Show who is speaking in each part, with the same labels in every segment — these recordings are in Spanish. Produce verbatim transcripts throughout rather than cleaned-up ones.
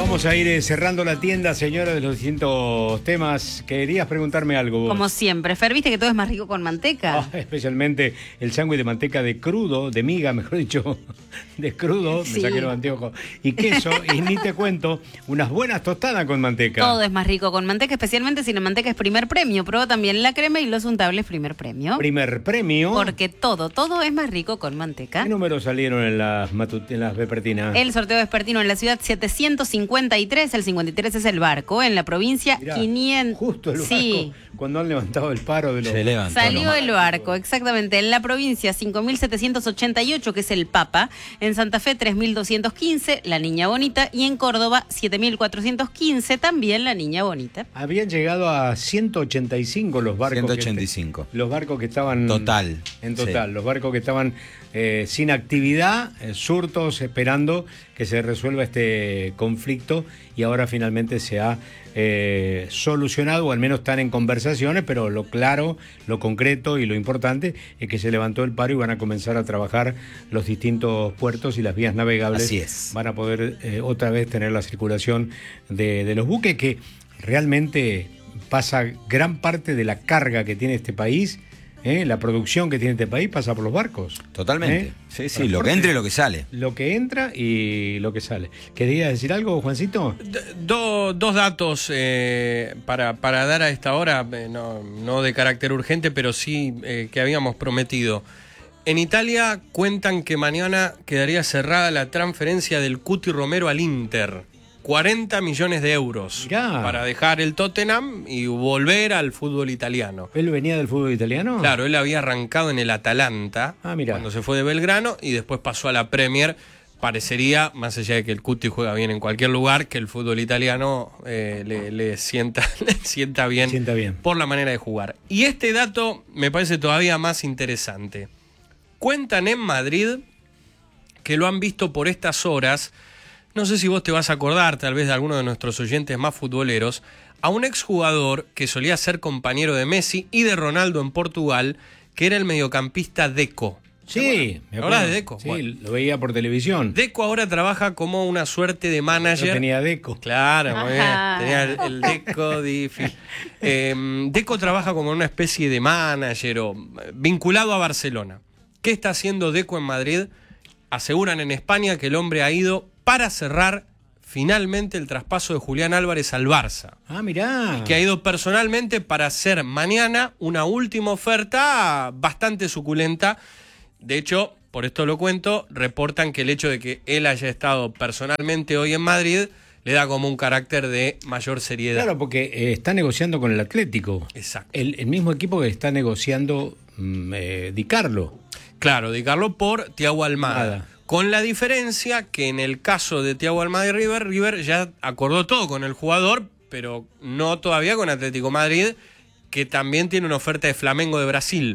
Speaker 1: Vamos a ir eh, cerrando la tienda, señora, de los distintos temas. ¿Querías preguntarme algo vos?
Speaker 2: Como siempre. Fer, ¿viste que todo es más rico con manteca?
Speaker 1: Oh, especialmente el sándwich de manteca de crudo, de miga, mejor dicho, de crudo,
Speaker 2: Sí.
Speaker 1: me saqué los anteojos, y queso, y ni te cuento, unas buenas tostadas con manteca.
Speaker 2: Todo es más rico con manteca, especialmente si la manteca es primer premio. Prueba también la crema y los untables primer premio.
Speaker 1: Primer premio.
Speaker 2: Porque todo, todo es más rico con manteca.
Speaker 1: ¿Qué números salieron en las, matut- en las vespertinas?
Speaker 2: El sorteo vespertino en la ciudad setecientos cincuenta y tres, el cincuenta y tres es el barco, en la provincia
Speaker 1: Mirá,
Speaker 2: quinientos.
Speaker 1: Justo el barco,
Speaker 2: Sí.
Speaker 1: cuando han levantado el paro de los...
Speaker 3: Se levantó
Speaker 2: Salió
Speaker 3: nomás.
Speaker 2: el barco, exactamente. En la provincia cinco mil setecientos ochenta y ocho, que es el Papa. En Santa Fe tres mil doscientos quince, la Niña Bonita. Y en Córdoba siete mil cuatrocientos quince, también la Niña Bonita.
Speaker 1: Habían llegado a ciento ochenta y cinco los barcos.
Speaker 3: ciento ochenta y cinco.
Speaker 1: Que, los barcos que estaban...
Speaker 3: Total.
Speaker 1: En total,
Speaker 3: Sí.
Speaker 1: los barcos que estaban eh, sin actividad, eh, surtos, esperando que se resuelva este conflicto, y ahora finalmente se ha eh, solucionado, o al menos están en conversaciones, pero lo claro, lo concreto y lo importante es que se levantó el paro y van a comenzar a trabajar los distintos puertos y las vías navegables.
Speaker 3: Así es.
Speaker 1: Van a poder eh, otra vez tener la circulación de, de los buques, que realmente pasa gran parte de la carga que tiene este país. ¿Eh? La producción que tiene este país pasa por los barcos.
Speaker 3: Totalmente.
Speaker 1: ¿Eh?
Speaker 3: Sí, sí, lo que entra y lo que sale.
Speaker 1: Lo que entra y lo que sale. ¿Querías decir algo, Juancito?
Speaker 4: D- do- dos datos eh, para, para dar a esta hora, eh, no, no de carácter urgente, pero sí eh, que habíamos prometido. En Italia cuentan que mañana quedaría cerrada la transferencia del Cuti Romero al Inter. cuarenta millones de euros.
Speaker 1: Mirá.
Speaker 4: Para dejar el Tottenham y volver al fútbol italiano.
Speaker 1: ¿Él venía del fútbol italiano?
Speaker 4: Claro, él había arrancado en el Atalanta
Speaker 1: Ah, mirá.
Speaker 4: cuando se fue de Belgrano y después pasó a la Premier. Parecería, más allá de que el Cuti juega bien en cualquier lugar, que el fútbol italiano eh, le, le sienta, le sienta bien,
Speaker 1: Sienta bien.
Speaker 4: por la manera de jugar. Y este dato me parece todavía más interesante. Cuentan en Madrid que lo han visto por estas horas. No sé si vos te vas a acordar, tal vez de alguno de nuestros oyentes más futboleros, a un exjugador que solía ser compañero de Messi y de Ronaldo en Portugal, que era el mediocampista Deco.
Speaker 1: Sí, me
Speaker 4: ¿Hablas
Speaker 1: acuerdo.
Speaker 4: de Deco?
Speaker 1: Sí,
Speaker 4: Bueno.
Speaker 1: lo veía por televisión.
Speaker 4: Deco ahora trabaja como una suerte de manager.
Speaker 1: Yo tenía Deco.
Speaker 4: Claro, muy bien.
Speaker 2: Ajá.
Speaker 4: Tenía el, el Deco difícil. Eh, Deco trabaja como una especie de manager o eh, vinculado a Barcelona. ¿Qué está haciendo Deco en Madrid? Aseguran en España que el hombre ha ido para cerrar finalmente el traspaso de Julián Álvarez al Barça.
Speaker 1: Ah, mirá.
Speaker 4: Que ha ido personalmente para hacer mañana una última oferta bastante suculenta. De hecho, por esto lo cuento, reportan que el hecho de que él haya estado personalmente hoy en Madrid le da como un carácter de mayor seriedad.
Speaker 1: Claro, porque eh, está negociando con el Atlético.
Speaker 4: Exacto.
Speaker 1: El, el mismo equipo que está negociando mm, eh, Di Carlo.
Speaker 4: Claro, Di Carlo por Thiago Almada.
Speaker 1: Nada.
Speaker 4: Con la diferencia que en el caso de Thiago Almada y River, River ya acordó todo con el jugador, pero no todavía con Atlético Madrid, que también tiene una oferta de Flamengo de Brasil.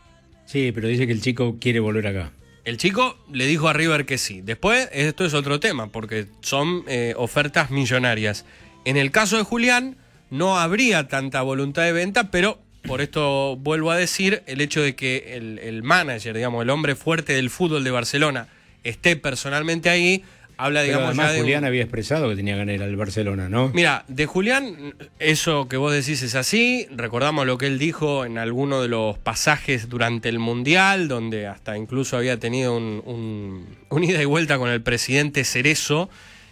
Speaker 1: Sí, pero dice que el chico quiere volver acá.
Speaker 4: El chico le dijo a River que sí. Después, esto es otro tema, porque son eh, ofertas millonarias. En el caso de Julián, no habría tanta voluntad de venta, pero por esto vuelvo a decir, el hecho de que el, el manager, digamos, el hombre fuerte del fútbol de Barcelona, esté personalmente ahí, habla,
Speaker 1: Pero
Speaker 4: digamos,
Speaker 1: además
Speaker 4: ya de un-
Speaker 1: Julián había expresado que tenía ganas de ir al Barcelona, ¿no?
Speaker 4: Mira, de Julián, eso que vos decís es así. Recordamos lo que él dijo en alguno de los pasajes durante el Mundial, donde hasta incluso había tenido un, un, un ida y vuelta con el presidente Cerezo.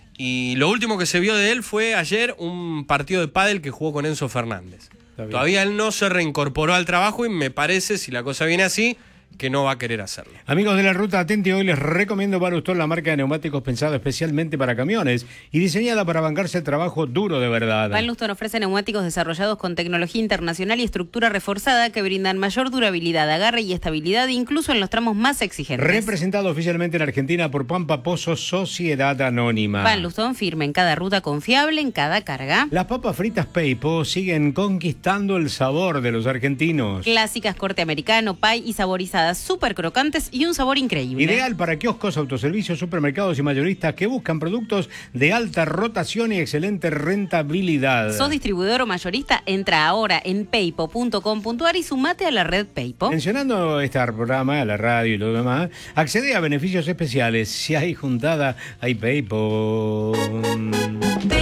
Speaker 4: Y lo último que se vio de él fue ayer un partido de pádel que jugó con Enzo Fernández.
Speaker 1: bien.
Speaker 4: Todavía él no se reincorporó al trabajo y me parece, si la cosa viene así, que no va a querer hacerlo.
Speaker 1: Amigos de la Ruta Atenti, hoy les recomiendo Barustol, la marca de neumáticos pensada especialmente para camiones y diseñada para bancarse el trabajo duro de verdad.
Speaker 2: Van Luston ofrece neumáticos desarrollados con tecnología internacional y estructura reforzada que brindan mayor durabilidad, agarre y estabilidad, incluso en los tramos más exigentes.
Speaker 1: Representado oficialmente en Argentina por Pampa Pozo Sociedad Anónima.
Speaker 2: Van Luston firme en cada ruta confiable, en cada carga.
Speaker 1: Las papas fritas Peipo siguen conquistando el sabor de los argentinos.
Speaker 2: Clásicas, corte americano, pie y saborizadas, súper crocantes y un sabor increíble.
Speaker 1: Ideal para kioscos, autoservicios, supermercados y mayoristas que buscan productos de alta rotación y excelente rentabilidad.
Speaker 2: ¿Sos distribuidor o mayorista? Entra ahora en peipo punto com punto ar y sumate a la red Peipo.
Speaker 1: Mencionando este programa, la radio y lo demás, accede a beneficios especiales. Si hay juntada, hay Peipo.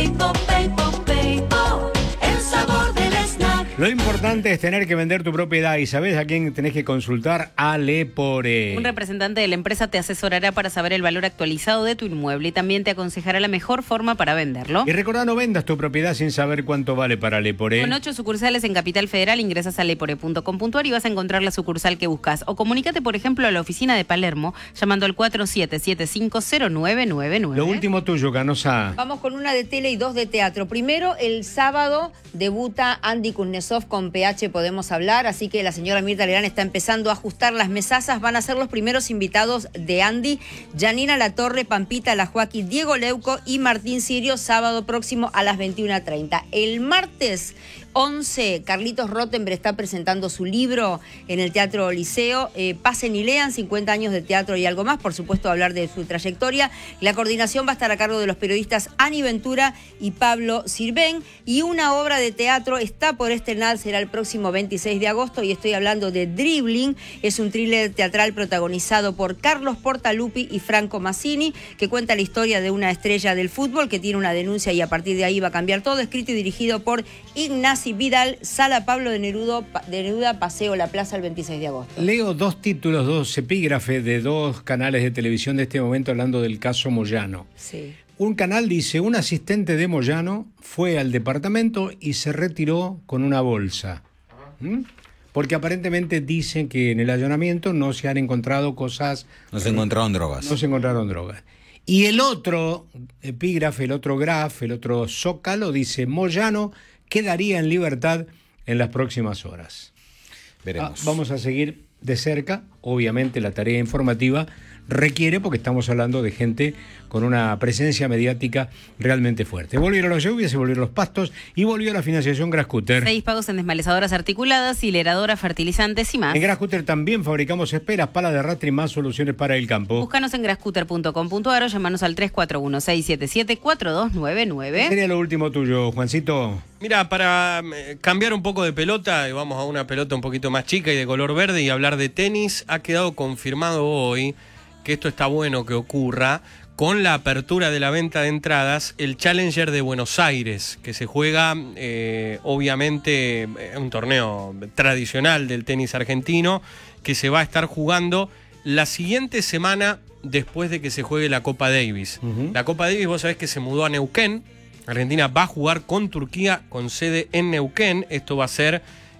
Speaker 1: Lo importante es tener que vender tu propiedad y ¿sabés a quién tenés que consultar? A Lepore.
Speaker 2: Un representante de la empresa te asesorará para saber el valor actualizado de tu inmueble y también te aconsejará la mejor forma para venderlo.
Speaker 1: Y recordá, no vendas tu propiedad sin saber cuánto vale para Lepore.
Speaker 2: Con ocho sucursales en Capital Federal, ingresas a lepore punto com punto ar y vas a encontrar la sucursal que buscas. O comunícate, por ejemplo, a la oficina de Palermo llamando al cuatro siete siete cinco cero nueve nueve nueve.
Speaker 1: Lo último tuyo, Canosa.
Speaker 5: Vamos con una de tele y dos de teatro. Primero, el sábado debuta Andy Kuznetsov con P H Podemos Hablar, así que la señora Mirta Legrand está empezando a ajustar las mesazas. Van a ser los primeros invitados de Andy, Janina Latorre, Pampita La Joaquín, Diego Leuco y Martín Sirio, sábado próximo a las veintiuna treinta. El martes once, Carlitos Rottenberg está presentando su libro en el Teatro Liceo. Eh, pasen y lean, cincuenta años de teatro y algo más, por supuesto hablar de su trayectoria. La coordinación va a estar a cargo de los periodistas Ani Ventura y Pablo Sirven. Y una obra de teatro está por estrenar, será el próximo veintiséis de agosto, y estoy hablando de Dribbling. Es un thriller teatral protagonizado por Carlos Portalupi y Franco Massini, que cuenta la historia de una estrella del fútbol que tiene una denuncia y a partir de ahí va a cambiar todo. Escrito y dirigido por Ignacio Vidal, Sala Pablo de Neruda, de Neruda, Paseo La Plaza, el veintiséis de agosto.
Speaker 1: Leo dos títulos, dos epígrafes de dos canales de televisión de este momento hablando del caso Moyano.
Speaker 5: Sí.
Speaker 1: Un canal dice, un asistente de Moyano fue al departamento y se retiró con una bolsa. ¿Mm? Porque aparentemente dicen que en el allanamiento no se han encontrado cosas...
Speaker 3: No se encontraron drogas.
Speaker 1: No se encontraron drogas. Y el otro epígrafe, el otro graf, el otro zócalo dice, Moyano quedaría en libertad en las próximas horas.
Speaker 3: Veremos.
Speaker 1: Ah, vamos a seguir de cerca. Obviamente la tarea informativa requiere, porque estamos hablando de gente con una presencia mediática realmente fuerte. Volvieron las lluvias, se volvieron los pastos y volvió la financiación Grascutter.
Speaker 2: Seis pagos en desmalezadoras articuladas, hileradoras, fertilizantes y más.
Speaker 1: En Grascutter también fabricamos esperas, palas de arrastre y más soluciones para el campo.
Speaker 2: Búscanos en grascutter punto com punto ar o llamanos al tres cuatro uno, seis siete siete, cuatro dos nueve nueve.
Speaker 1: ¿Qué sería lo último tuyo, Juancito?
Speaker 4: Mira, para eh, cambiar un poco de pelota, y vamos a una pelota un poquito más chica y de color verde y hablar de tenis, ha quedado confirmado hoy que esto está bueno que ocurra con la apertura de la venta de entradas, el Challenger de Buenos Aires, que se juega, eh, obviamente, un torneo tradicional del tenis argentino, que se va a estar jugando la siguiente semana después de que se juegue la Copa Davis. Uh-huh. La Copa Davis, vos sabés que se mudó a Neuquén. Argentina va a jugar con Turquía, con sede en Neuquén. Esto va a ser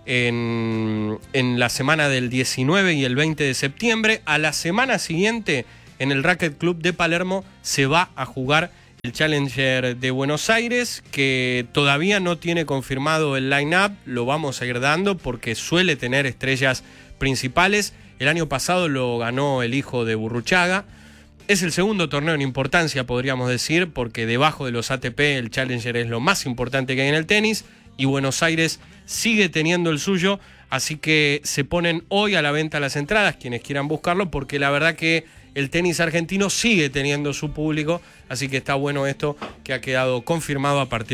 Speaker 4: en, en la semana del diecinueve y el veinte de septiembre. A la semana siguiente, en el Racquet Club de Palermo, se va a jugar el Challenger de Buenos Aires, que todavía no tiene confirmado el line-up. Lo vamos a ir dando porque suele tener estrellas principales. El año pasado lo ganó el hijo de Burruchaga. Es el segundo torneo en importancia, podríamos decir, porque debajo de los A T P el Challenger es lo más importante que hay en el tenis y Buenos Aires sigue teniendo el suyo, así que se ponen hoy a la venta las entradas, quienes quieran buscarlo, porque la verdad que el tenis argentino sigue teniendo su público, así que está bueno esto que ha quedado confirmado a partir